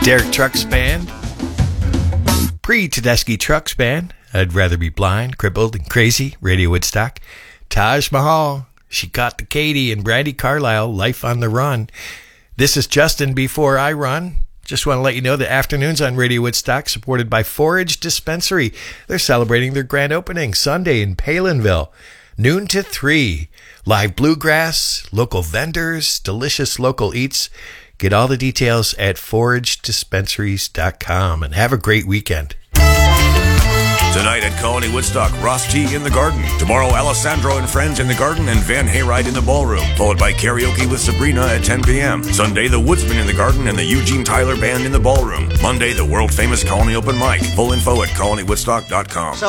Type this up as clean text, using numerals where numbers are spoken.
Derek Trucks Band, pre-Tedeschi Trucks Band, I'd Rather Be Blind, Crippled and Crazy, Radio Woodstock, Taj Mahal, She Caught the Katy, and Brandi Carlile, Life on the Run. This is Justin Before I Run. Just want to let you know that afternoons on Radio Woodstock, supported by Forage Dispensary. They're celebrating their grand opening Sunday in Palinville, noon to 3. Live bluegrass, local vendors, delicious local eats. Get all the details at foragedispensaries.com and have a great weekend. Tonight at Colony Woodstock, Ross T. in the Garden. Tomorrow, Alessandro and Friends in the Garden and Van Hayride in the Ballroom, followed by karaoke with Sabrina at 10 p.m. Sunday, the Woodsman in the Garden and the Eugene Tyler Band in the Ballroom. Monday, the world-famous Colony Open Mic. Full info at colonywoodstock.com.